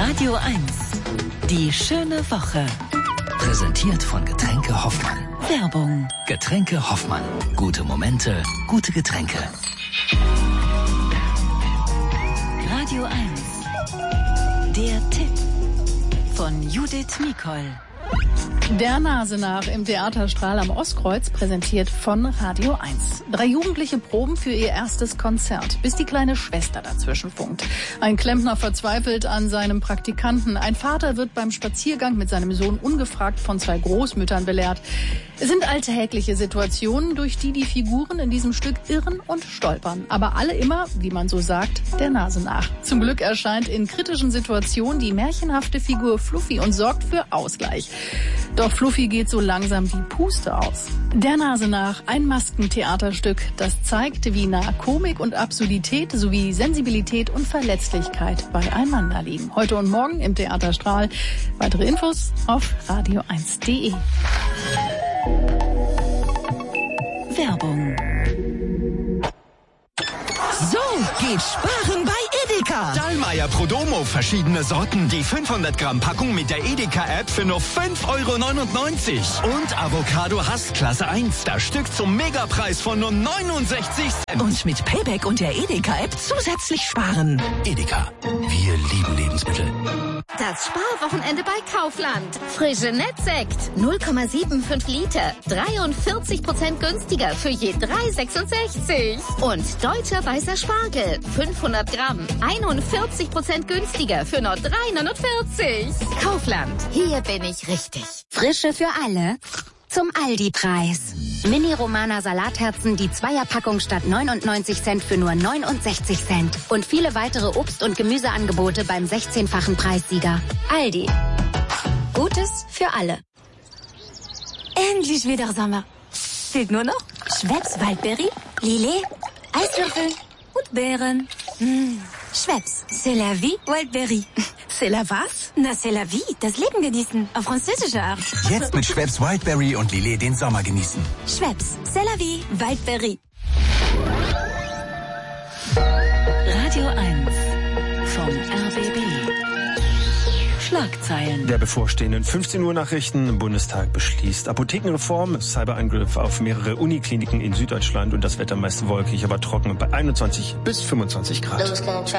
Radio 1. Die schöne Woche. Präsentiert von Getränke Hoffmann. Werbung. Getränke Hoffmann. Gute Momente, gute Getränke. Radio 1. Der Tipp von Judith Mikol. Der Nase nach im Theaterstrahl am Ostkreuz, präsentiert von Radio 1. 3 Jugendliche proben für ihr erstes Konzert, bis die kleine Schwester dazwischen funkt. Ein Klempner verzweifelt an seinem Praktikanten. Ein Vater wird beim Spaziergang mit seinem Sohn ungefragt von 2 Großmüttern belehrt. Es sind alltägliche Situationen, durch die die Figuren in diesem Stück irren und stolpern. Aber alle immer, wie man so sagt, der Nase nach. Zum Glück erscheint in kritischen Situationen die märchenhafte Figur Fluffy und sorgt für Ausgleich. Doch Fluffy geht so langsam die Puste aus. Der Nase nach, ein Maskentheaterstück, das zeigt, wie nah Komik und Absurdität sowie Sensibilität und Verletzlichkeit beieinander liegen. Heute und morgen im Theaterstrahl. Weitere Infos auf radio1.de. Werbung. So geht Sparen bei Edeka. Dallmayr Prodomo, verschiedene Sorten. Die 500 Gramm Packung mit der Edeka-App für nur 5,99 € Und Avocado Hass Klasse 1. Das Stück zum Megapreis von nur 69 Cent. Und mit Payback und der Edeka-App zusätzlich sparen. Edeka. Wir lieben Lebensmittel. Das Sparwochenende bei Kaufland. Frische Nettsekt. 0,75 Liter. 43% günstiger für je 3,66. Und deutscher weißer Spargel. 500 Gramm. 41% günstiger für nur 3,49. Kaufland. Hier bin ich richtig. Frische für alle. Zum Aldi-Preis. Mini-Romana Salatherzen, die Zweierpackung statt 99 Cent für nur 69 Cent. Und viele weitere Obst- und Gemüseangebote beim 16-fachen Preissieger. Aldi. Gutes für alle. Endlich wieder Sommer. Fehlt nur noch Schweppes Waldbeere, Lillet, Eiswürfel und Beeren. Schweppes, c'est la vie, Waldbeere. C'est la was? Na, c'est la vie, das Leben genießen, auf französische Art. Jetzt mit Schweppes Wildberry und Lillet den Sommer genießen. Schweppes, c'est la vie, Waldbeere. Radio 1 vom RBB. Schlagzeilen. Der bevorstehenden 15 Uhr Nachrichten. Bundestag beschließt Apothekenreform, Cyberangriff auf mehrere Unikliniken in Süddeutschland und das Wetter meist wolkig, aber trocken bei 21 bis 25 Grad.